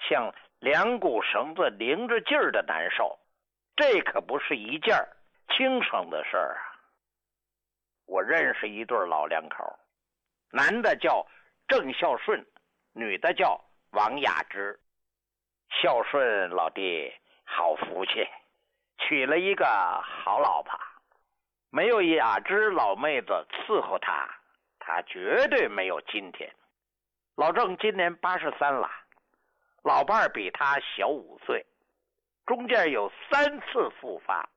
像两股绳子拧着劲儿的难受，这可不是一件轻省的事儿啊。我认识一对老两口，男的叫郑孝顺，女的叫王雅芝。孝顺老弟好福气，娶了一个好老婆，没有雅芝老妹子伺候他，他绝对没有今天。老郑今年83了，老伴儿比他小5岁，中间有3次复发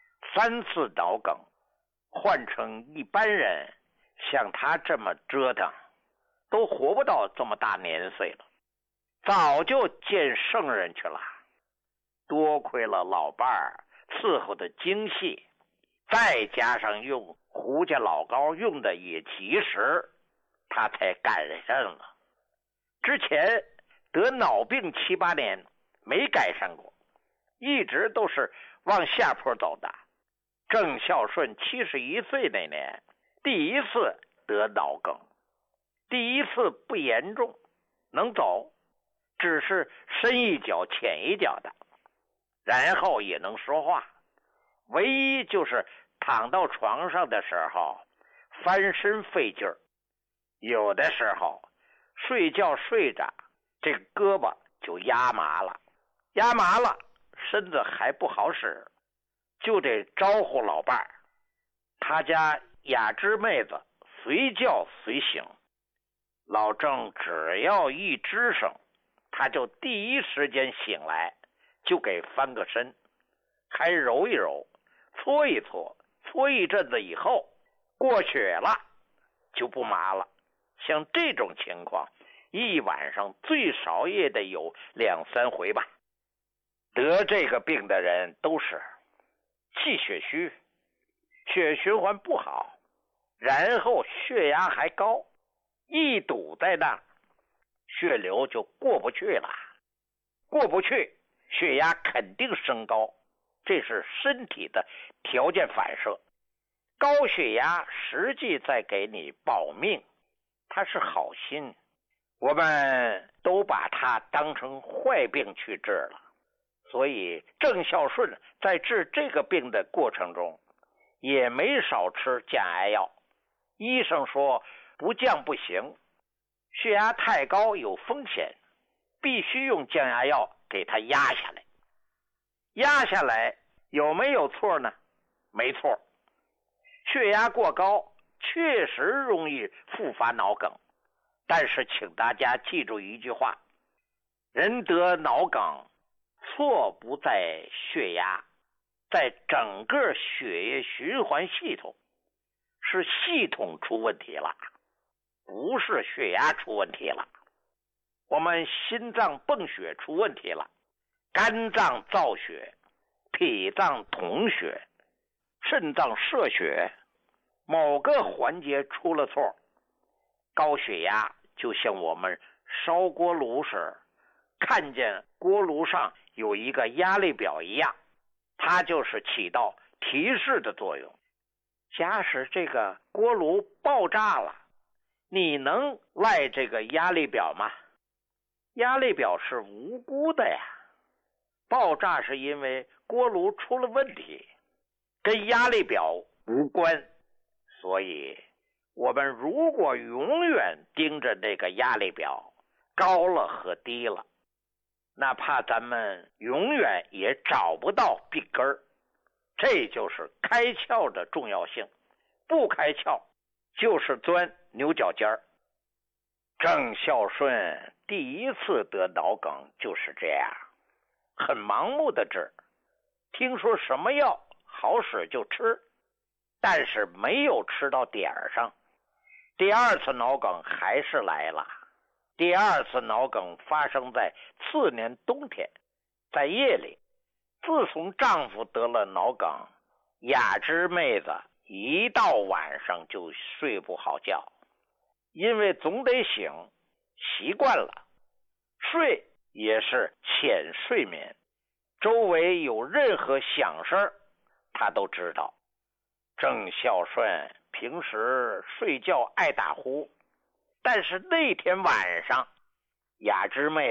，3次脑梗，换成一般人像他这么折腾都活不到这么大年岁了，早就见圣人去了。多亏了老伴儿伺候的精细，再加上用胡家老高用的也及时，他才改善了。之前得脑病7、8年没改善过，一直都是往下坡走的。郑孝顺71岁那年第一次得脑梗，第一次不严重，能走，只是深一脚浅一脚的，然后也能说话，唯一就是躺到床上的时候翻身费劲儿，有的时候睡觉睡着这胳膊就压麻了，身子还不好使，就得招呼老伴儿。他家雅芝妹子随叫随醒，老郑只要一吱声，他就第一时间醒来，就给翻个身，还揉一揉，搓一搓，搓一阵子以后过血了就不麻了。像这种情况一晚上最少也得有2、3回吧。得这个病的人都是气血虚，血循环不好，然后血压还高，一堵在那儿，血流就过不去了，过不去，血压肯定升高，这是身体的条件反射。高血压实际在给你保命，它是好心，我们都把它当成坏病去治了。所以郑孝顺在治这个病的过程中也没少吃降压药，医生说不降不行，血压太高有风险，必须用降压药给它压下来。压下来有没有错呢？没错，血压过高确实容易复发脑梗，但是请大家记住一句话，人得脑梗错不在血压，在整个血液循环系统，是系统出问题了，不是血压出问题了。我们心脏泵血出问题了，肝脏造血，脾脏统血，肾脏摄血，某个环节出了错，高血压就像我们烧锅炉时看见锅炉上有一个压力表一样，它就是起到提示的作用。假使这个锅炉爆炸了，你能赖这个压力表吗？压力表是无辜的呀，爆炸是因为锅炉出了问题，跟压力表无关。所以我们如果永远盯着这个压力表高了和低了，哪怕咱们永远也找不到病根儿。这就是开窍的重要性，不开窍就是钻牛角尖儿。郑孝顺第一次得脑梗就是这样，很盲目的治，听说什么药好使就吃，但是没有吃到点儿上。第二次脑梗还是来了，第二次脑梗发生在次年冬天，在夜里。自从丈夫得了脑梗，雅芝妹子一到晚上就睡不好觉，因为总得醒，习惯了，睡也是浅睡眠，周围有任何响声她都知道。郑孝顺平时睡觉爱打呼，但是那天晚上雅芝妹子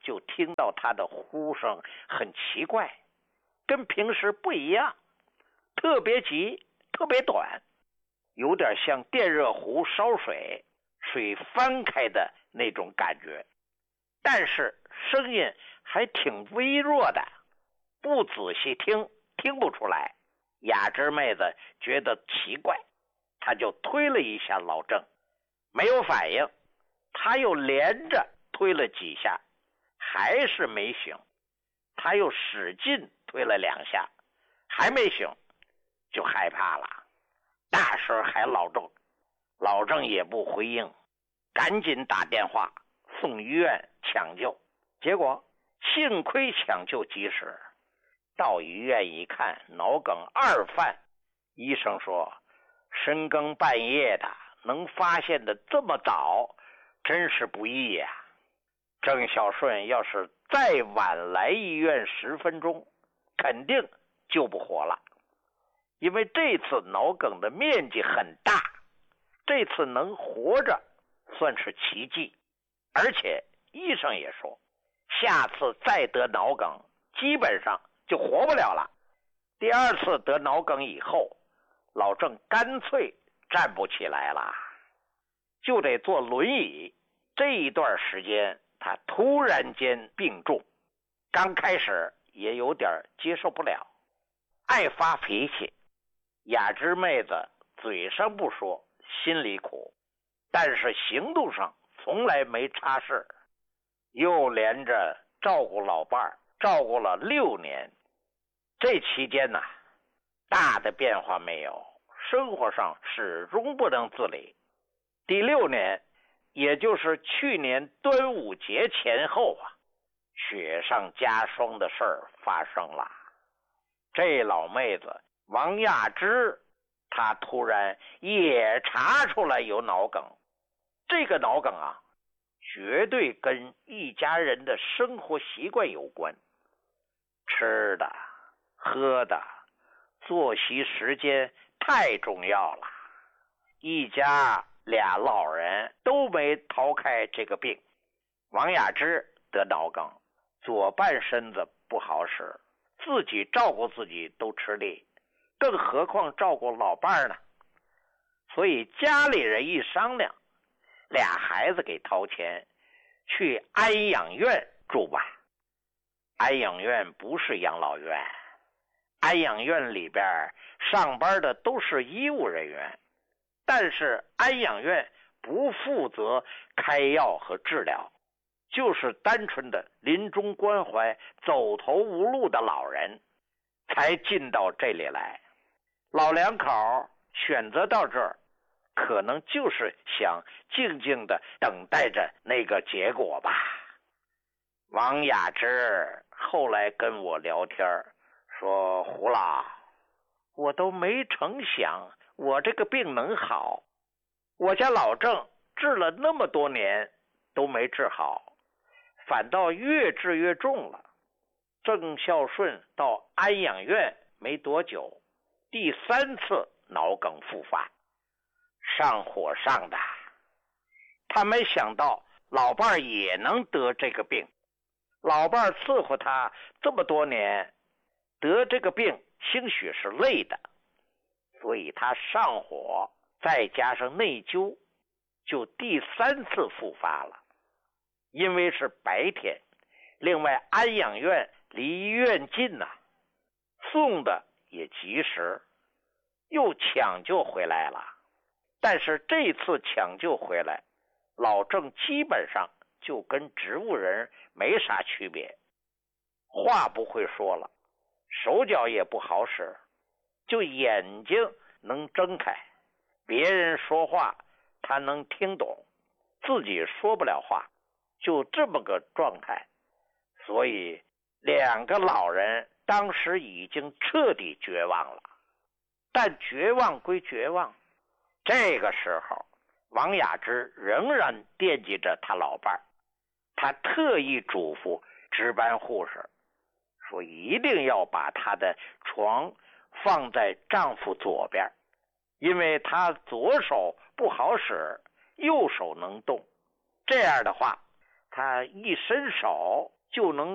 就听到他的呼声很奇怪，跟平时不一样，特别急，特别短，有点像电热壶烧水，水翻开的那种感觉，但是声音还挺微弱的，不仔细听听不出来。雅芝妹子觉得奇怪，她就推了一下老郑，没有反应，她又连着推了几下，还是没醒，她又使劲推了2下，还没醒，就害怕了，大声喊老郑，老郑也不回应，赶紧打电话送医院抢救，结果幸亏抢救及时，到医院一看，脑梗2犯，医生说深更半夜的能发现的这么早，真是不易呀。郑孝顺要是再晚来医院10分钟，肯定救不活了，因为这次脑梗的面积很大，这次能活着算是奇迹，而且医生也说，下次再得脑梗基本上就活不了了。第2次得脑梗以后，老郑干脆站不起来了，就得坐轮椅。这一段时间他突然间病重，刚开始也有点接受不了，爱发脾气。雅芝妹子嘴上不说，心里苦，但是行动上从来没差事，又连着照顾老伴儿，照顾了6年。这期间呢，大的变化没有，生活上始终不能自理。第6年，也就是去年端午节前后啊，雪上加霜的事儿发生了。这老妹子王亚芝，她突然也查出来有脑梗。这个脑梗啊，绝对跟一家人的生活习惯有关，吃的喝的作息时间太重要了，一家俩老人都没逃开这个病。王雅芝得脑梗，左半身子不好使，自己照顾自己都吃力，更何况照顾老伴呢？所以家里人一商量，俩孩子给掏钱去安养院住吧。安养院不是养老院，安养院里边上班的都是医务人员，但是安养院不负责开药和治疗，就是单纯的临终关怀走投无路的老人才进到这里来。老两口选择到这儿，可能就是想静静的等待着那个结果吧。王雅芝后来跟我聊天说，胡老，我都没成想我这个病能好，我家老郑治了那么多年都没治好，反倒越治越重了。郑孝顺到安养院没多久，第3次脑梗复发，上火上的。他没想到老伴儿也能得这个病，老伴儿伺候他这么多年，得这个病兴许是累的，所以他上火再加上内疚，就第3次复发了。因为是白天，另外安养院离医院近呐，送的也及时，又抢救回来了。但是这次抢救回来，老郑基本上就跟植物人没啥区别，话不会说了，手脚也不好使，就眼睛能睁开，别人说话他能听懂，自己说不了话，就这么个状态。所以2个老人当时已经彻底绝望了。但绝望归绝望，这个时候王雅芝仍然惦记着他老伴儿，他特意嘱咐值班护士说，一定要把他的床放在丈夫左边，因为他左手不好使，右手能动，这样的话他一伸手就能